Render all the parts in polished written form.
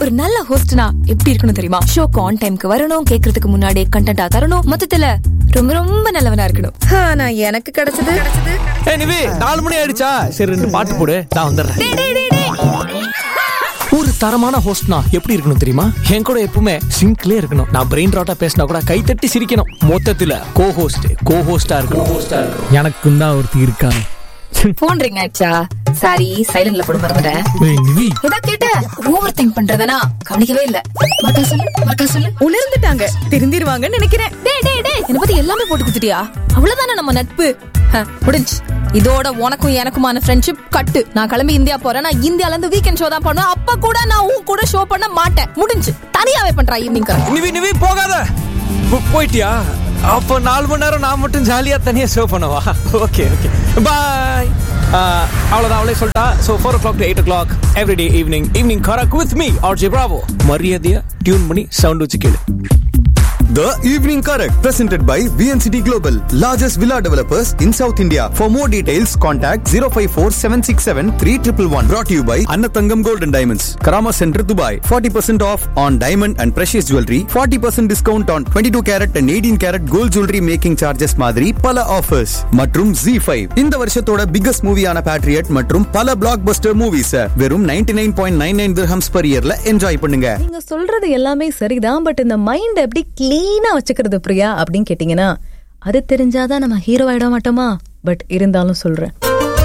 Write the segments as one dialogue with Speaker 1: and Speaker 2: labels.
Speaker 1: ஒரு நல்ல ஹோஸ்ட்னா எப்படி இருக்கணும் தெரியுமா? ஷோக்கு ஆன் டைம்க்கு வரணும், கேக்குறதுக்கு முன்னாடி கண்டென்ட்டா தரணும், மொத்தத்துல ரொம்ப ரொம்ப நல்லவனா இருக்கணும்.
Speaker 2: நான் எனக்கு கிடைச்சது
Speaker 3: நிவி 4 மணி ஆயிடுச்சா? சரி 2 பாட்டு போடு, நான் வந்துடுறேன். ஒரு தரமான ஹோஸ்ட்னா எப்படி இருக்கணும் தெரியுமா? என் கூட எப்பவுமே சிங்க்லே இருக்கணும். நான் பிரெயின் ராட்டா பேசினா கூட கை தட்டி சிரிக்கணும். மொத்தத்துல கோ-ஹோஸ்டா இருக்கணும். எனக்கும் தான் ஒருத்தி இருக்காங்க.
Speaker 1: போன் ரிங் ஆயிடுச்சா? சாரி, சைலண்ட்ல போட மறந்துட்டேன்.
Speaker 3: நிவி
Speaker 1: ஏதா கேட்ட ஓவர் திங்க் பண்றதனா? கவனிக்கவே இல்ல. மறக்கா சொல்லு.
Speaker 2: உணர்ந்துட்டாங்க, திருந்திருவாங்கன்னு நினைக்கிறேன்.
Speaker 1: டேய் என்ன பத்தி எல்லாமே போட்டு குடுத்துட்டியா? அவ்வளவுதானே நம்ம நட்பு? முடிஞ்சு. இதோட உனக்கும் எனக்குமான ஃப்ரெண்ட்ஷிப் கட்டு. நான் கிளம்பி இந்தியா போறேன். நான் இந்தியால இருந்து வீக்கெண்ட் ஷோ தான் பண்ணுவேன். அப்ப கூட நான் உன் கூட ஷோ பண்ண மாட்டேன். முடிஞ்சு. தனியாவே பண்றா ஈவினிங்.
Speaker 3: நிவி போகாத. போயிட்டியா? அப்போ 4 மணி நேரம் நான் மட்டும் ஜாலியா தனியா ஷோ பண்ணவா? Okay bye. அவ்வளவுதான், அவளே சொல்லிட்டா. So 4 o'clock to 8 o'clock everyday evening correct with me RJ Bravo. மரியாதையா டியூன் பண்ணி சவுண்ட் வச்சு கேளு.
Speaker 4: The Evening Correct, presented by VNCT Global, largest villa developers in South India. For more details, contact 054-767-3111. Brought to you by Annathangam Gold and Diamonds, Karama Center, Dubai. 40% off on diamond and precious jewelry. 40% discount on 22 carat and 18 carat gold jewelry making charges மாதிரி பல offers. மற்றும் Z5. இந்த வருஷத்தோட biggest மூவியான Patriot மற்றும் பல blockbuster movies வெறும் 99.99 dirhams per yearல enjoy பண்ணுங்க.
Speaker 2: நீங்க சொல்றது எல்லாமே சரிதான், பட் இந்த மைண்ட் எப்படி கிளீனா வச்சுக்கிறது பிரியா அப்படின்னு கேட்டீங்கன்னா, அது தெரிஞ்சாதான் நம்ம ஹீரோ ஆயிட மாட்டோமா? பட் இருந்தாலும் சொல்றேன்.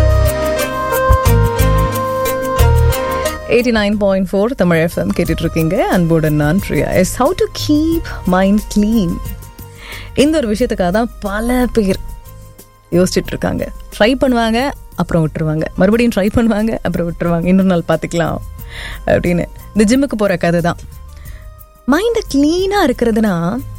Speaker 2: 89.4 தமிழ் FM கேட்டுட்டு இருக்கீங்க. அன்புடன் நான் Priya. Is how to keep mind clean. இந்த ஒரு விஷயத்துக்காக தான் பல பேர் யோசிச்சுட்டு இருக்காங்க. ட்ரை பண்ணுவாங்க, அப்புறம் விட்டுருவாங்க. மறுபடியும் ட்ரை பண்ணுவாங்க, அப்புறம் விட்டுருவாங்க. இன்னொரு நாள் பார்த்துக்கலாம் அப்படின்னு. இந்த ஜிம்முக்கு போற கதை தான். மைண்ட் கிளீனா இருக்கிறதுனா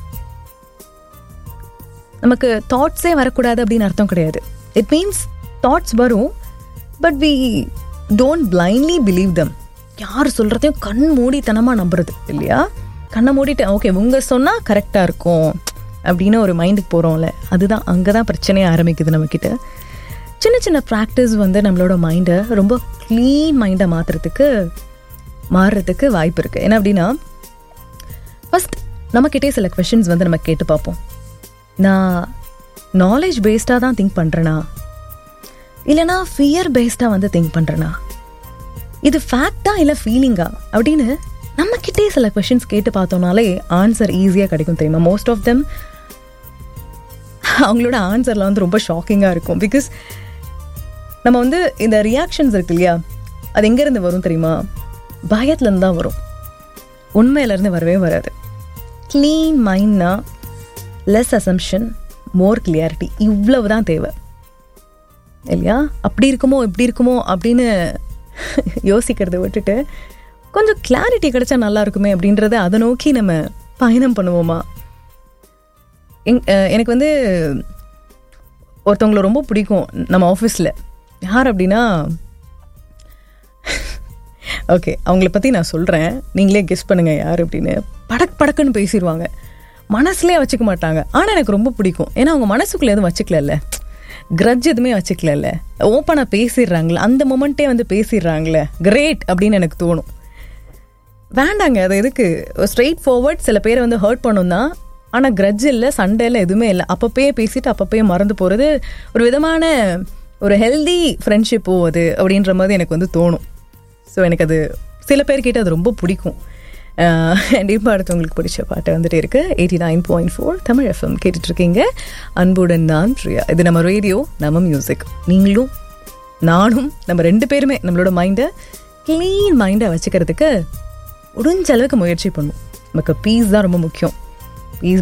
Speaker 2: நமக்கு தாட்ஸே வரக்கூடாது அப்படின்னு அர்த்தம் கிடையாது. இட் மீன்ஸ் தாட்ஸ் வரும், but we don't blindly believe தம். யார் சொல்றதையும் கண் மூடித்தனமா நம்புறது இல்லையா? கண்ணை மூடிட்டு ஓகே உங்க சொன்னா கரெக்டா இருக்கும் அப்படின்னு ஒரு மைண்டுக்கு போறோம்ல, அதுதான் அங்கதான் பிரச்சனையே ஆரம்பிக்குது. நம்ம கிட்ட சின்ன சின்ன ப்ராக்டிஸ் நம்மளோட மைண்டை ரொம்ப கிளீன் மைண்டை மாறுறதுக்கு வாய்ப்பு இருக்கு. என்ன அப்படின்னா, ஃபர்ஸ்ட் நம்மக்கிட்டே சில கொஷின்ஸ் நம்ம கேட்டு பார்ப்போம். நான் நாலேஜ் பேஸ்டாக தான் திங்க் பண்ணுறேனா, இல்லைனா ஃபியர் பேஸ்டாக திங்க் பண்ணுறேனா, இது ஃபேக்டா இல்லை ஃபீலிங்கா அப்படின்னு நம்மக்கிட்டே சில கொஷின்ஸ் கேட்டு பார்த்தோம்னாலே ஆன்சர் ஈஸியாக கிடைக்கும் தெரியுமா? மோஸ்ட் ஆஃப் தெம் அவங்களோட ஆன்சர்லாம் ரொம்ப ஷாக்கிங்காக இருக்கும். பிகாஸ் நம்ம இந்த ரியாக்ஷன்ஸ் இருக்கு இல்லையா, அது எங்கேருந்து வரும் தெரியுமா? பயத்துலேருந்து தான் வரும், உண்மையிலேருந்து வரவே வராது. கிளீன் மைண்ட்னா லெஸ் அசம்ஷன், மோர் கிளியாரிட்டி, இவ்வளவு தான் தேவை இல்லையா? அப்படி இருக்குமோ இப்படி இருக்குமோ அப்படின்னு யோசிக்கிறத விட்டுட்டு கொஞ்சம் கிளாரிட்டி கிடைச்சா நல்லா இருக்குமே அப்படின்றத அதை நோக்கி நம்ம பயணம் பண்ணுவோமா? எனக்கு ஒருத்தவங்களை ரொம்ப பிடிக்கும் நம்ம ஆஃபீஸில். யார் அப்படின்னா, ஓகே அவங்கள பற்றி நான் சொல்கிறேன், நீங்களே கெஸ் பண்ணுங்க யார் அப்படின்னு. படக்குன்னு பேசிடுவாங்க, மனசுலேயே வச்சுக்க மாட்டாங்க. ஆனால் எனக்கு ரொம்ப பிடிக்கும். ஏன்னா அவங்க மனசுக்குள்ளே எதுவும் வச்சுக்கல, கிரட்ஜ் எதுவுமே வச்சுக்கல, ஓப்பனாக பேசிடுறாங்களே, அந்த மொமெண்ட்டே பேசிடுறாங்களே, கிரேட் அப்படின்னு எனக்கு தோணும். வேண்டாங்க, அது எதுக்கு? ஸ்ட்ரெயிட் ஃபார்வர்ட் சில பேரை ஹர்ட் பண்ணும் தான், ஆனால் கிரட்ஜ் இல்லை, சண்டையில் எதுவுமே இல்லை. அப்பப்பயே பேசிட்டு அப்பப்பயே மறந்து போகிறது ஒரு விதமான ஒரு ஹெல்தி ஃப்ரெண்ட்ஷிப்போ அது அப்படின்ற மாதிரி எனக்கு தோணும். ஸோ எனக்கு அது சில பேர்கிட்ட அது ரொம்ப பிடிக்கும். கண்டிப்பாக அடுத்தவங்களுக்கு பிடிச்ச பாட்டு இருக்கு. 89.4 தமிழ் FM கேட்டுட்ருக்கீங்க. அன்புடன் நான் பிரியா. இது நம்ம ரேடியோ, நம்ம மியூசிக். நீங்களும் நானும் நம்ம 2 பேருமே நம்மளோட மைண்டை கிளீன் மைண்டை வச்சுக்கிறதுக்கு முடிஞ்ச அளவுக்கு முயற்சி பண்ணுவோம். நமக்கு பீஸ் தான் ரொம்ப முக்கியம்.